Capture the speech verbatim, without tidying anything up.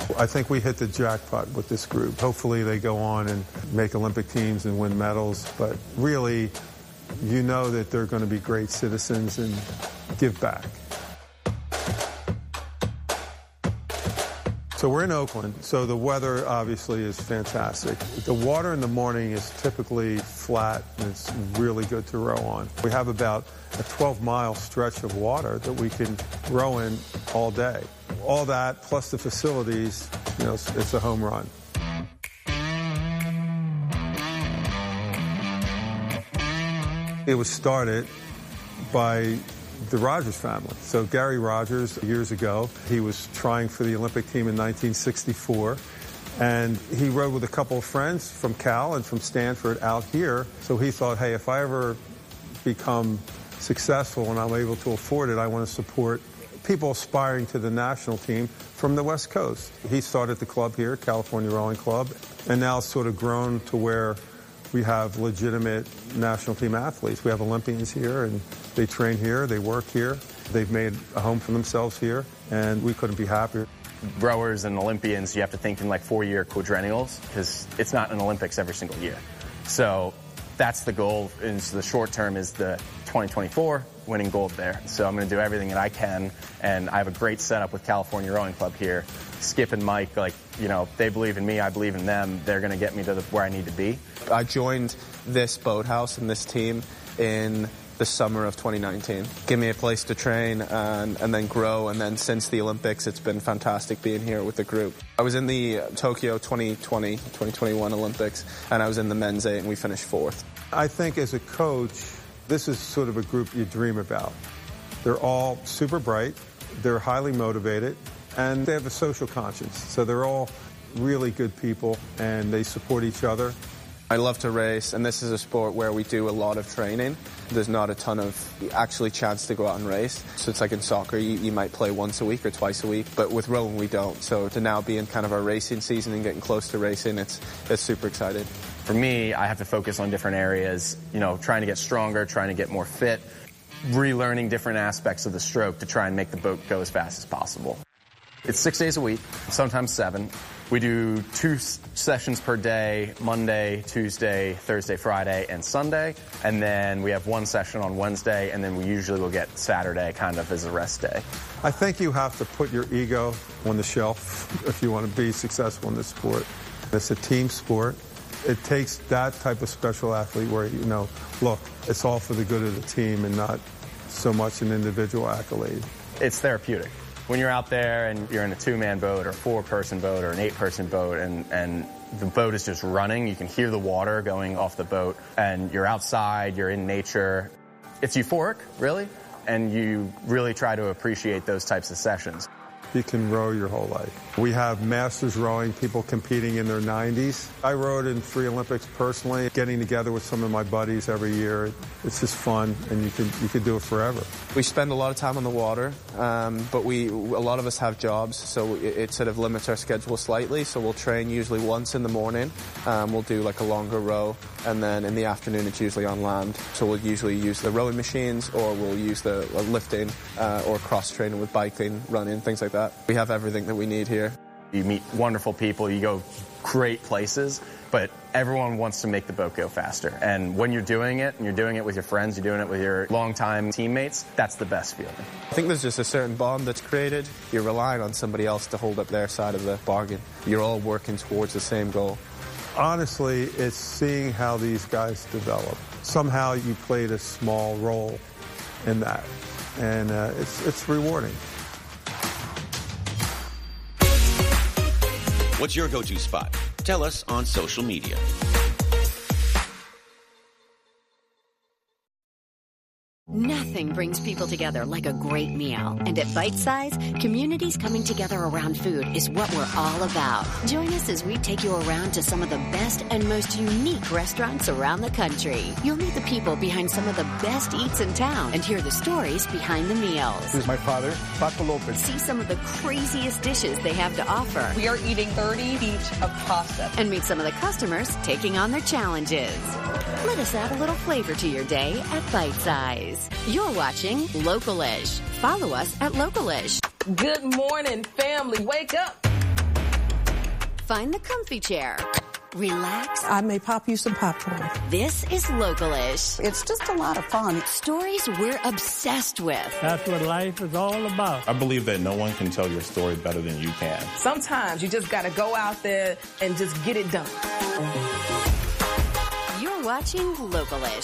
I think we hit the jackpot with this group. Hopefully they go on and make Olympic teams and win medals, but really, you know that they're going to be great citizens and give back. So we're in Oakland, so the weather obviously is fantastic. The water in the morning is typically flat and it's really good to row on. We have about a twelve mile stretch of water that we can row in all day. All that plus the facilities, you know, it's, it's a home run. It was started by the Rogers family. So Gary Rogers, years ago, he was trying for the Olympic team in nineteen sixty-four, and he rode with a couple of friends from Cal and from Stanford out here. So he thought, hey, if I ever become successful and I'm able to afford it, I want to support people aspiring to the national team from the West Coast. He started the club here, California Rowing Club, and now it's sort of grown to where we have legitimate national team athletes. We have Olympians here, and they train here, they work here. They've made a home for themselves here, and we couldn't be happier. Rowers and Olympians, you have to think in like four-year quadrennials, because it's not an Olympics every single year. So that's the goal. In the short term is the twenty twenty-four, winning gold there. So I'm going to do everything that I can, and I have a great setup with California Rowing Club here. Skip and Mike, like, you know, they believe in me, I believe in them. They're going to get me to the, where I need to be. I joined this boathouse and this team in the summer of twenty nineteen. Give me a place to train and, and then grow, and then since the Olympics, it's been fantastic being here with the group. I was in the Tokyo twenty twenty, twenty twenty-one Olympics, and I was in the men's eight, and we finished fourth. I think as a coach, this is sort of a group you dream about. They're all super bright, they're highly motivated, and they have a social conscience. So they're all really good people, and they support each other. I love to race, and this is a sport where we do a lot of training. There's not a ton of actually chance to go out and race. So it's like in soccer, you, you might play once a week or twice a week, but with rowing we don't. So to now be in kind of our racing season and getting close to racing, it's, it's super exciting. For me, I have to focus on different areas, you know, trying to get stronger, trying to get more fit, relearning different aspects of the stroke to try and make the boat go as fast as possible. It's six days a week, sometimes seven. We do two s- sessions per day, Monday, Tuesday, Thursday, Friday, and Sunday. And then we have one session on Wednesday, and then we usually will get Saturday kind of as a rest day. I think you have to put your ego on the shelf if you want to be successful in this sport. It's a team sport. It takes that type of special athlete where, you know, look, it's all for the good of the team and not so much an individual accolade. It's therapeutic. When you're out there and you're in a two-man boat or a four-person boat or an eight-person boat and, and the boat is just running, you can hear the water going off the boat, and you're outside, you're in nature. It's euphoric, really, and you really try to appreciate those types of sessions. You can row your whole life. We have masters rowing, people competing in their nineties. I rowed in three Olympics personally, getting together with some of my buddies every year. It's just fun, and you can you can do it forever. We spend a lot of time on the water, um, but we a lot of us have jobs, so it, it sort of limits our schedule slightly. So we'll train usually once in the morning. Um, we'll do like a longer row, and then in the afternoon it's usually on land. So we'll usually use the rowing machines, or we'll use the uh, lifting uh, or cross training with biking, running, things like that. We have everything that we need here. You meet wonderful people, you go great places, but everyone wants to make the boat go faster. And when you're doing it, and you're doing it with your friends, you're doing it with your longtime teammates, that's the best feeling. I think there's just a certain bond that's created. You're relying on somebody else to hold up their side of the bargain. You're all working towards the same goal. Honestly, it's seeing how these guys develop. Somehow you played a small role in that, and uh, it's, it's rewarding. What's your go-to spot? Tell us on social media. Nothing brings people together like a great meal. And at Bite Size, communities coming together around food is what we're all about. Join us as we take you around to some of the best and most unique restaurants around the country. You'll meet the people behind some of the best eats in town and hear the stories behind the meals. This is my father, Paco Lopez. See some of the craziest dishes they have to offer. We are eating thirty each of pasta. And meet some of the customers taking on their challenges. Let us add a little flavor to your day at Bite Size. You're watching Localish. Follow us at Localish. Good morning, family. Wake up. Find the comfy chair. Relax. I may pop you some popcorn. This is Local-ish. It's just a lot of fun. Stories we're obsessed with. That's what life is all about. I believe that no one can tell your story better than you can. Sometimes you just got to go out there and just get it done. You're watching Local-ish